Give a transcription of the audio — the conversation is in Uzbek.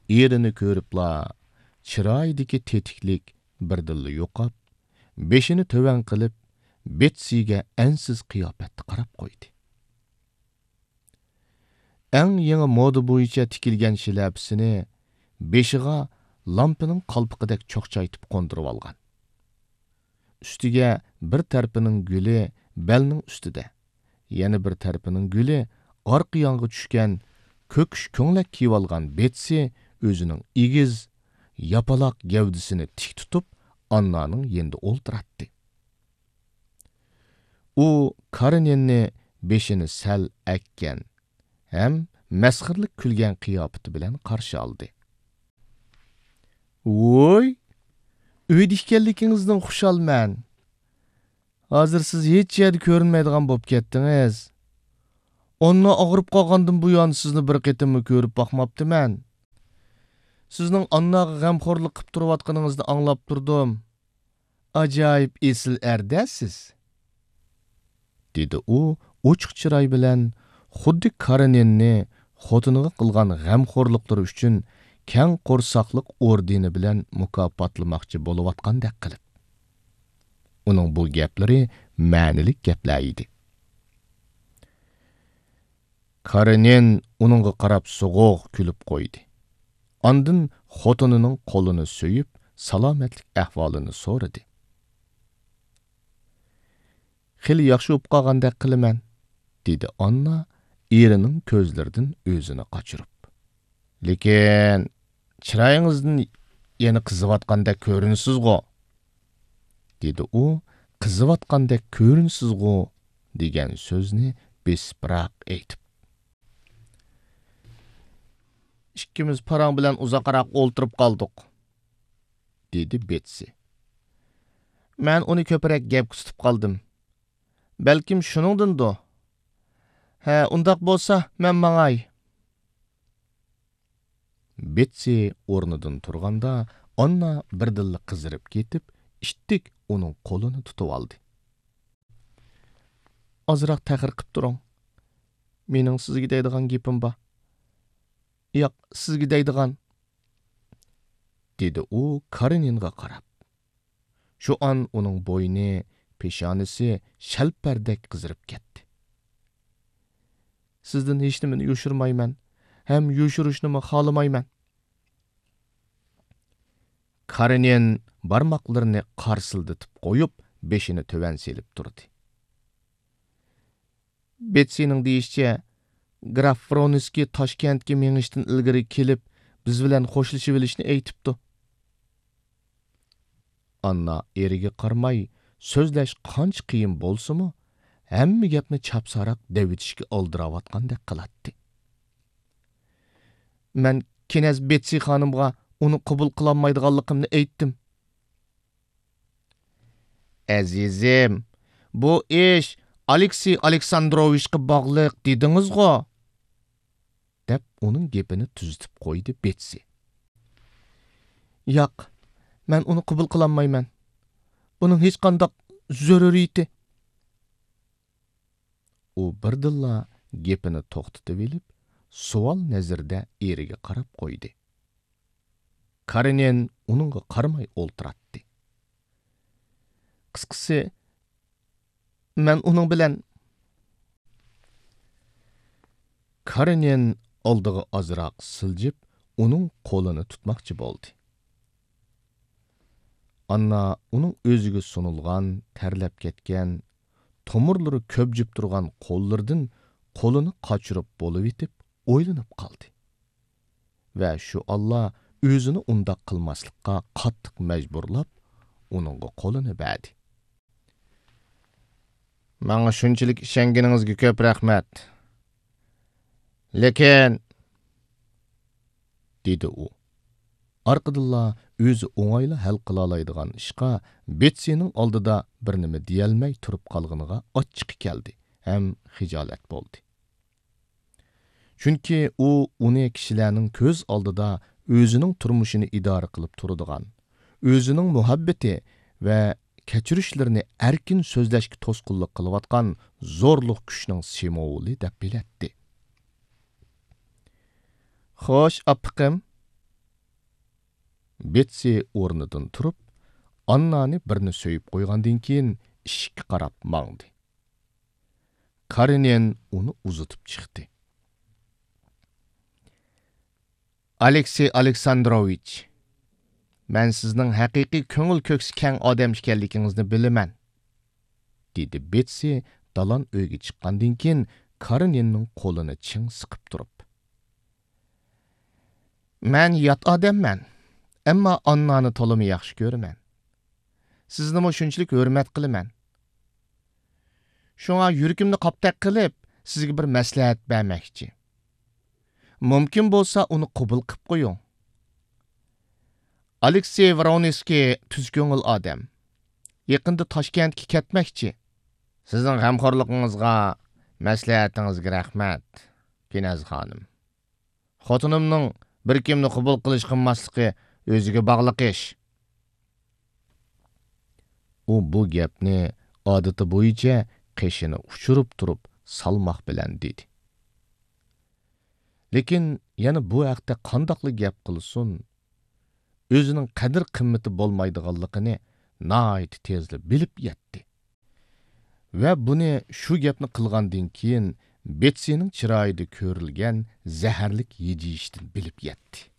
erini ko'ribla chiroydagi tetiklik birdilla yo'qab, beshini töven qilib, Betsiga ensiz qiyofatda qarab qo'ydi. Eng yangi moda bo'yicha tikilgan shilabisini beshiga lampaning qalpiqidek cho'qchaytib qo'ndirib olgan. Üstiga bir tarpining guli belning ustida, yana bir tarpining guli orqa yonga tushgan ko'kish ko'nglak kiyib olgan Betsi o'zining igiz, yapaloq gavdisini tik tutib, Annaning yenda o'ltiratdi. U Karenenni beshini sal akkan ham masxirlik kulgan qiyofati bilan qarshi oldi. "Voy, uyda ekanligingizdan xushalman. Hozir siz hech yerda ko'rinmaydigan bo'lib ketdingiz. Onni og'rib qolgandan buyon sizni bir qitimmi ko'rib boqmabdiman. Sizning Annaga g'amxo'rlik qilib turayotganingizni anglab turdim. Ajoyib esil erdasiz," dedi u ochiq chiroy bilan xuddi Karenenni xotiniga qilgan g'amxo'rliklari uchun kang qo'rsaqliq ordeni bilan mukofotlamoqchi bo'layotgandek qilib. Uning bu gaplari ma'nilik gaplar edi. Karenen uningga qarab so'g'oq kulib qo'ydi. Ondan xotinining qo'lini so'yib, salomatlik ahvolini so'radi. "Xili yaxshi bo'lib qolgandek qilaman," dedi Anna erining ko'zlaridan o'zini qochirib. "Lekin chiroyingizdan yana qiziyotgandek ko'rinsiz-g'o," dedi u. "Qiziyotgandek ko'rinsiz-g'o" degan so'zni besibroq aytib. "Ikkimiz parang bilan uzoqroq o'ltirib qoldik," dedi Betsi. "Men uni ko'proq gap tutib qoldim. Balkim shuningdandir. Ha, undaq bo'lsa, men mangay." Betsi o'rnidan turganda, Anna birdilla qizirib ketib, ishtik uning qo'lini tutib oldi. "Ozroq ta'xir qilib turing. Mening sizga deydigan gapim bor." "Yo'q, sizga deydigan," dedi u Karenenga qarab. Shu an uning bo'yni, peshonasi shalpardek qizirib ketdi. "Sizdan hech nimani yo'shirmayman, ham yo'shirishni xohlamayman." Karenen barmoqlarini qarsildatib qo'yib, beshini töven selib turdi. "Betsining deyishicha, Graf Vroniski Toshkentga mengishdan ilgari kelib, biz bilan xo'shlashib olishni aytibdi." Anna eriga qarmay, so'zlash qancha qiyin bo'lsa-mu, hamma gapni chapsaroq davitishga oldirayotgandek qiladi. "Men Knez Betsi xonimga uni qabul qilolmaydiganligimni aytdim." "Azizim, bu ish Aleksey Aleksandrovichga bog'liq dedingiz-g'o?" deb uning gapini tuzitib qo'ydi Betsi. "Yo'q, men uni qabul qilolmayman. Buning hech qanday zaruriyati." U birdilla gapini to'xtatib olib, savol nazarda eriga qarab qo'ydi. Karenen uningga qaramay o'ltiratdi. "Qisqasi, men uning bilan..." Karenen oldiga ozroq siljib, uning qo'lini tutmoqchi bo'ldi. Anna uning o'ziga sunilgan, terlab ketgan, tomirlari ko'pjib turgan qo'llaridan qo'lini qochirib bo'lib etib, o'ylanib qoldi. Va shu Allah o'zini undaq qilmaslikqa qattiq majburlab, uningga qo'lini berdi. "Menga shunchalik ishonganingizga ko'p rahmat. Lekin," dedi u. Arqadilla o'zi o'ng'ayla hal qila oladigan ishqa Betsining oldida bir nima deyolmay turib qolganiga ochiqi keldi, ham xijolat bo'ldi. Chunki u uni kishilarning ko'z oldida o'zining turmushini idora qilib turadigan, o'zining muhabbati va kechirishlarini erkin so'zlashga to'sqinlik qilayotgan zo'rliq kuchning simvoli deb bilatdi. "Xo'sh, appiqim, Betsi o'rnidan turib, Annani birini сөйіп qo'ygandan keyin ishikka qarab mangdi. Karenin uni uzatib chiqdi. Aleksey Aleksandrovich, men sizning haqiqiy ko'ngil ko'ksi keng odam ekanligingizni bilaman, dedi Betsi dalon uyga chiqqandan keyin Kareninning qo'lini ching siqib turib. Men yot odamman, ammo Annani to'limi yaxshi ko'raman. Sizni mo shunchalik hurmat qilaman. Shunga yuragimni qoptaq qilib, sizga bir maslahat bermoqchi. Mumkin bo'lsa, uni qabul qilib qo'ying. Aleksey Voronskiy tuzko'ngil odam. Yaqinda Toshkentga ketmoqchi. Sizning g'amxo'rligingizga, maslahatingizga rahmat, Kinoz xonim. Xotinimning bir kimni qabul qilish qilmasligi o'ziga bog'liq ish. U bu gapni odati bo'yicha qeshini ushirib turib salmoq bilan dedi. Lekin yana bu haqda qandoqli gap qilsin, o'zining qadr qimmati bo'lmaydiganligini nihoyat tezli bilib yetdi. Va buni shu gapni qilgandan keyin Betsining chiroyida ko'rilgan zaharlik yejishdan bilib yetdi.